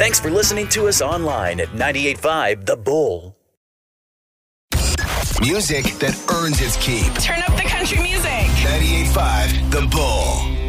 Thanks for listening to us online at 98.5 The Bull. Music that earns its keep. Turn up the country music. 98.5 The Bull.